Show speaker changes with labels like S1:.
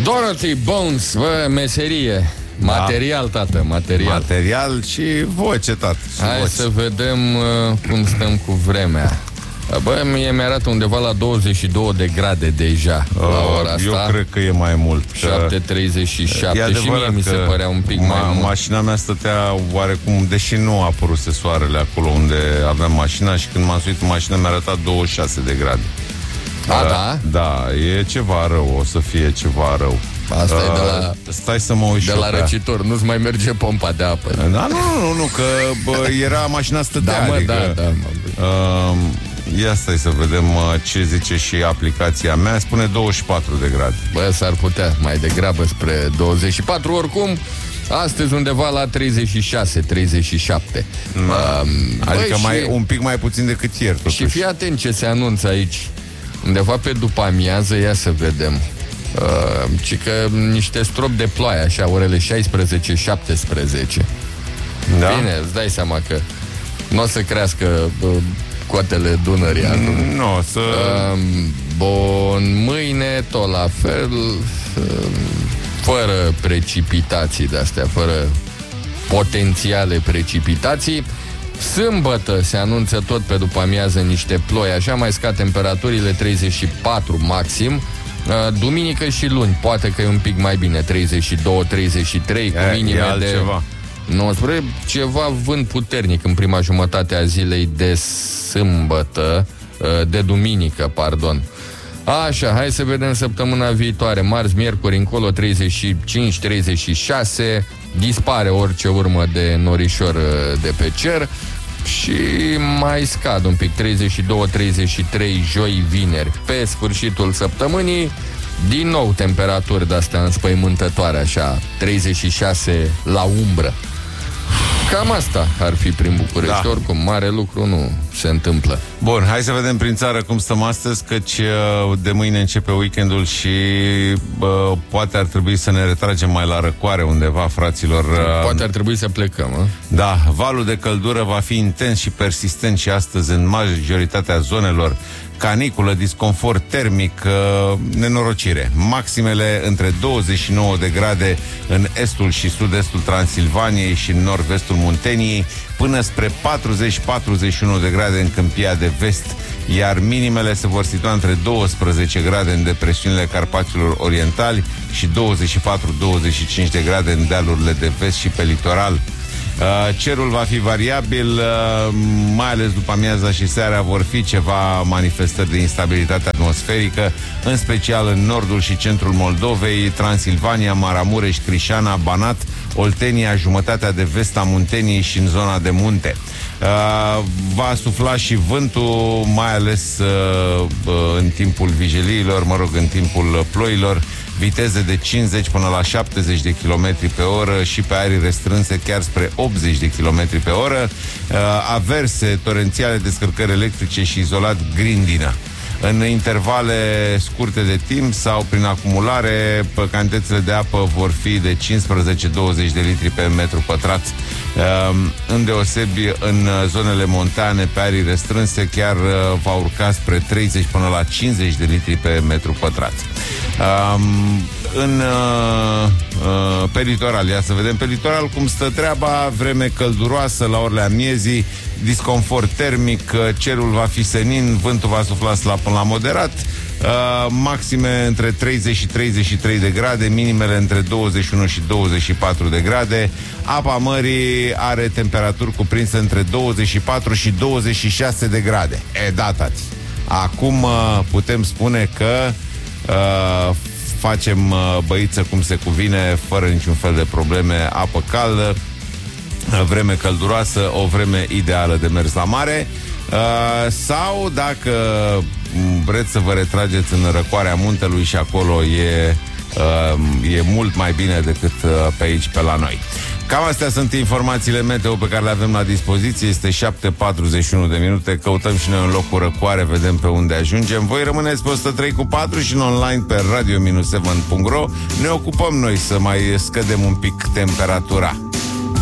S1: Dorothy Bones, bă, meserie. Material, tată, material.
S2: Material și voce, tată.
S1: Hai
S2: voce.
S1: să vedem cum stăm cu vremea. Bă, mie mi-arată undeva la 22 de grade deja la ora asta.
S2: Eu cred că e mai mult.
S1: 7:37 și mie mi se părea un pic mai mult.
S2: Mașina mea stătea oarecum, deși nu a apăruse soarele acolo unde aveam mașina, și când m-am suit în mașină mi-a arătat 26 de grade.
S1: Da?
S2: Da, e ceva rău, o să fie ceva rău.
S1: Asta e de la...
S2: Stai să mă uit
S1: de la răcitor, nu-ți mai merge pompa de apă.
S2: Da, nu, că era mașina stătea.
S1: Da, mă,
S2: adică,
S1: da.
S2: ia stai să vedem ce zice și aplicația mea. Spune 24 de grade.
S1: Bă, s-ar putea mai degrabă spre 24, oricum. Astăzi undeva la 36, 37.
S2: Adică un pic mai puțin decât ieri, totuși.
S1: Și fii atent ce se anunță aici. Undeva pe după amiază, ia să vedem. Ci că niște strop de ploaie, așa, orele 16-17.
S2: Da?
S1: Bine, îți dai seama că nu o să crească cotele Dunării.
S2: Nu, să...
S1: Bun, mâine tot la fel, fără precipitații de-astea, fără potențiale precipitații. Sâmbătă se anunță tot pe după amiază niște ploi, așa mai scad temperaturile, 34 maxim. Duminică și luni, poate că e un pic mai bine, 32-33 cu minime de 19, ceva vânt puternic în prima jumătate a zilei de sâmbătă, de duminică, pardon. Așa, hai să vedem săptămâna viitoare, marți, miercuri, încolo 35-36, dispare orice urmă de norișor de pe cer și mai scad un pic, 32-33 joi, vineri. Pe sfârșitul săptămânii, din nou temperaturi de-astea înspăimântătoare, așa, 36 la umbră. Cam asta ar fi prin București. Da. Oricum, mare lucru nu se întâmplă.
S2: Bun, hai să vedem prin țară cum stăm astăzi, căci de mâine începe weekendul și poate ar trebui să ne retragem mai la răcoare undeva, fraților.
S1: Poate ar trebui să plecăm,
S2: Da, valul de căldură va fi intens și persistent și astăzi în majoritatea zonelor. Caniculă, disconfort termic, nenorocire. Maximele între 29 de grade în estul și sud-estul Transilvaniei și în nord-vestul Munteniei, până spre 40-41 de grade în Câmpia de Vest, iar minimele se vor situa între 12 grade în depresiunile Carpaților Orientali și 24-25 de grade în dealurile de vest și pe litoral. Cerul va fi variabil, mai ales după amiaza și seara vor fi ceva manifestări de instabilitate atmosferică, în special în nordul și centrul Moldovei, Transilvania, Maramureș, Crișana, Banat, Oltenia, jumătatea de vest a Munteniei și în zona de munte. Va sufla și vântul, mai ales în timpul vigiliilor, în timpul ploilor, viteze de 50 până la 70 de km pe oră și pe arii restrânse chiar spre 80 de km pe oră, averse torențiale, descărcări electrice și izolat grindină. În intervale scurte de timp sau prin acumulare, cantitățile de apă vor fi de 15-20 de litri pe metru pătrat. Îndeosebi în zonele montane, pe arii restrânse, chiar va urca spre 30 până la 50 de litri pe metru pătrat. Pe litoral, ia să vedem pe litoral cum stă treaba. Vreme călduroasă la orele amiezii, disconfort termic, cerul va fi senin, vântul va sufla slab până la moderat, maxime între 30 și 33 de grade, minimele între 21 și 24 de grade. Apa mării are temperaturi cuprinse între 24 și 26 de grade. Da, tati. Acum putem spune că facem băiță cum se cuvine, fără niciun fel de probleme, apă caldă, vreme călduroasă, o vreme ideală de mers la mare. Sau dacă vreți să vă retrageți în răcoarea muntelui, și acolo e mult mai bine decât pe aici, pe la noi. Cam astea sunt informațiile meteo pe care le avem la dispoziție. Este 7:41 de minute. Căutăm și noi un loc cu răcoare, vedem pe unde ajungem. Voi rămâneți pe 103.4 și în online pe radio-7.ro. Ne ocupăm noi să mai scădem un pic temperatura.